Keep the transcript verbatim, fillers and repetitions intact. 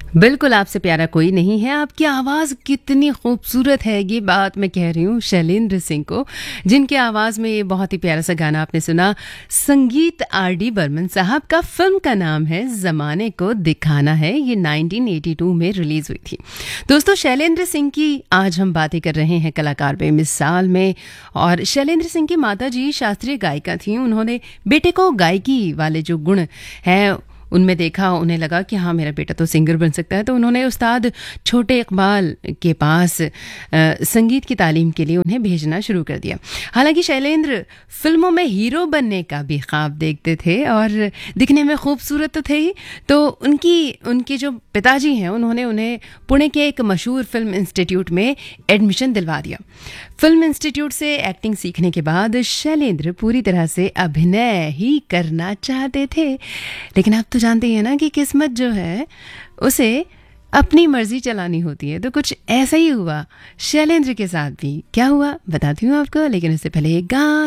बिल्कुल आपसे प्यारा कोई नहीं है। आपकी आवाज़ कितनी खूबसूरत है, ये बात मैं कह रही हूँ शैलेंद्र सिंह को, जिनकी आवाज़ में ये बहुत ही प्यारा सा गाना आपने सुना। संगीत आर डी बर्मन साहब का। फिल्म का नाम है ज़माने को दिखाना है। ये नाइनटीन एटी टू में रिलीज़ हुई थी। दोस्तों, शैलेंद्र सिंह की आज हम बातें कर रहे हैं कलाकार बेमिसाल में। और शैलेंद्र सिंह की माता जी शास्त्रीय गायिका थीं। उन्होंने बेटे को गायकी वाले जो गुण हैं उनमें देखा, उन्हें लगा कि हाँ मेरा बेटा तो सिंगर बन सकता है। तो उन्होंने उस्ताद छोटे इकबाल के पास आ, संगीत की तालीम के लिए उन्हें भेजना शुरू कर दिया। हालांकि शैलेंद्र फिल्मों में हीरो बनने का भी ख्वाब देखते थे और दिखने में खूबसूरत तो थे ही। तो उनकी उनके जो पिताजी हैं उन्होंने उन्हें पुणे के एक मशहूर फिल्म इंस्टीट्यूट में एडमिशन दिलवा दिया। फिल्म इंस्टीट्यूट से एक्टिंग सीखने के बाद शैलेंद्र पूरी तरह से अभिनय ही करना चाहते थे। लेकिन आप तो जानते हैं ना कि किस्मत जो है उसे अपनी मर्जी चलानी होती है। तो कुछ ऐसा ही हुआ शैलेंद्र के साथ भी। क्या हुआ बताती हूँ आपको, लेकिन उससे पहले एक गाना